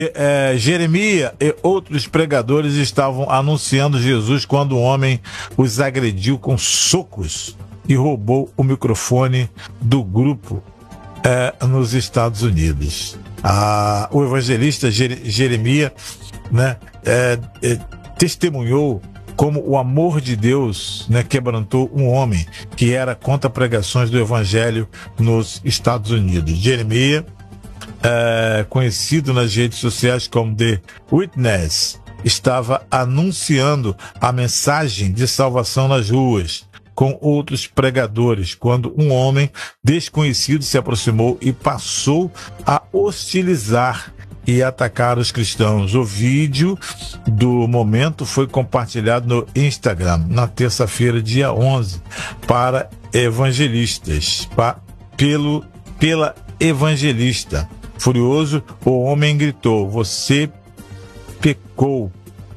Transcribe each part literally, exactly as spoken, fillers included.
É, Jeremias e outros pregadores estavam anunciando Jesus quando um homem os agrediu com socos e roubou o microfone do grupo é, nos Estados Unidos. Ah, o evangelista Jeremias, né, é, é, testemunhou como o amor de Deus, né, quebrantou um homem que era contra pregações do evangelho nos Estados Unidos. Jeremias, É, conhecido nas redes sociais como The Witness, estava anunciando a mensagem de salvação nas ruas com outros pregadores, quando um homem desconhecido se aproximou e passou a hostilizar e atacar os cristãos. O vídeo do momento foi compartilhado no Instagram na terça-feira, dia onze, para evangelistas, pa, pelo, pela evangelista. Furioso, o homem gritou: "Você pecou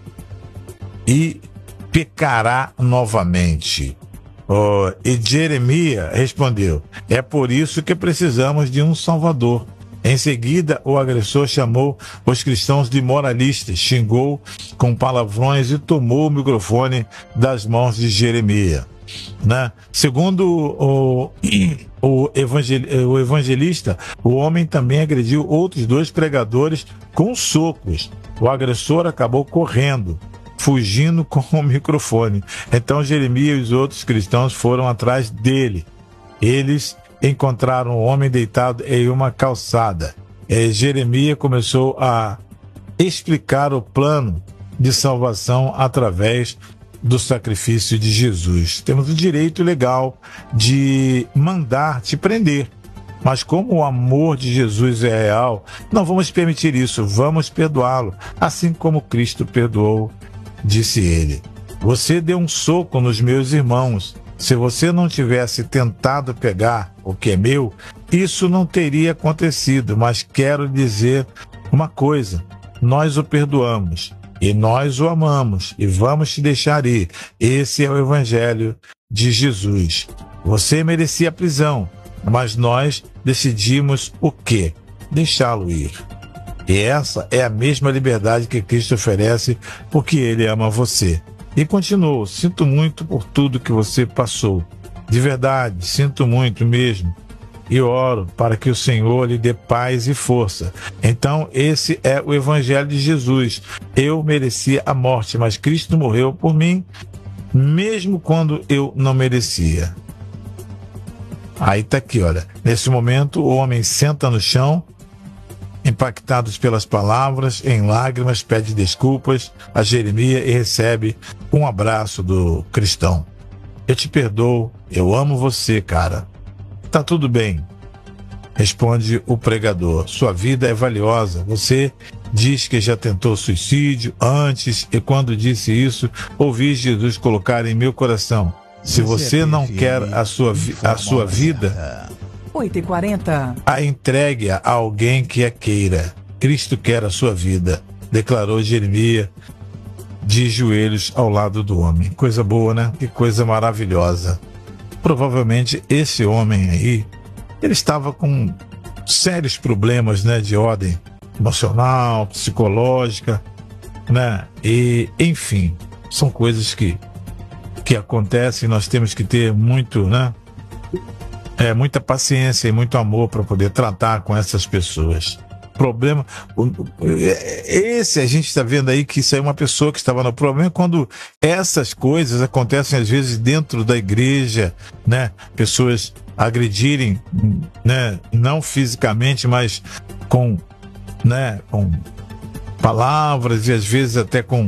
e pecará novamente." Oh, e Jeremias respondeu: "É por isso que precisamos de um Salvador." Em seguida, o agressor chamou os cristãos de moralistas, xingou com palavrões e tomou o microfone das mãos de Jeremias. Né? Segundo o, o, evangel, o evangelista, o homem também agrediu outros dois pregadores com socos. O agressor acabou correndo, fugindo com o microfone. Então Jeremias e os outros cristãos foram atrás dele. Eles encontraram o homem deitado em uma calçada. E Jeremias começou a explicar o plano de salvação através do sacrifício de Jesus. Temos o direito legal de mandar te prender, mas como o amor de Jesus é real, não vamos permitir isso, vamos perdoá-lo, assim como Cristo perdoou, disse ele. Você deu um soco nos meus irmãos. Se você não tivesse tentado pegar o que é meu, isso não teria acontecido, mas quero dizer uma coisa, nós o perdoamos. E nós o amamos e vamos te deixar ir. Esse é o evangelho de Jesus. Você merecia a prisão, mas nós decidimos o quê? Deixá-lo ir. E essa é a mesma liberdade que Cristo oferece porque Ele ama você. E continuou: sinto muito por tudo que você passou. De verdade, sinto muito mesmo. E oro para que o Senhor lhe dê paz e força. Então, esse é o evangelho de Jesus. Eu merecia a morte, mas Cristo morreu por mim, mesmo quando eu não merecia. Aí está aqui, olha. Nesse momento, o homem senta no chão, impactados pelas palavras, em lágrimas, pede desculpas a Jeremias e recebe um abraço do cristão. Eu te perdoo, eu amo você, cara. Tá tudo bem, responde o pregador. Sua vida é valiosa. Você diz que já tentou suicídio antes e quando disse isso, ouvi Jesus colocar em meu coração: se você não quer a sua, vi- a sua vida, oito e quarenta. a entregue-a a alguém que a queira. Cristo quer a sua vida, declarou Jeremias, de joelhos ao lado do homem. Coisa boa, né? Que coisa maravilhosa. Provavelmente esse homem aí, ele estava com sérios problemas, né, de ordem emocional, psicológica, né? E, enfim, são coisas que, que acontecem. Nós temos que ter muito, né, é, muita paciência e muito amor para poder tratar com essas pessoas. Problema, esse a gente está vendo aí que isso é uma pessoa que estava no problema. Quando essas coisas acontecem às vezes dentro da igreja, né, pessoas agredirem, né, não fisicamente, mas com, né, com palavras e às vezes até com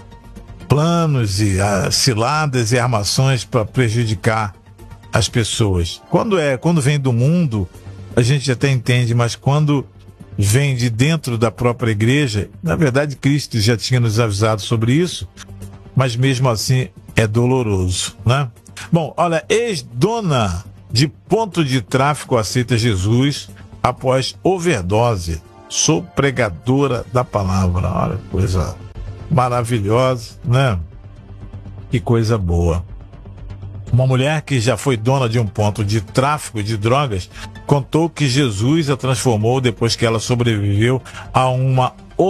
planos e uh, ciladas e armações para prejudicar as pessoas. Quando é, quando vem do mundo, a gente até entende, mas quando vem de dentro da própria igreja, na verdade Cristo já tinha nos avisado sobre isso, mas mesmo assim é doloroso, né? Bom, olha, ex-dona de ponto de tráfico aceita Jesus após overdose. Sou pregadora da palavra. Olha, coisa maravilhosa, né? Que coisa boa. Uma mulher que já foi dona de um ponto de tráfico de drogas contou que Jesus a transformou depois que ela sobreviveu a uma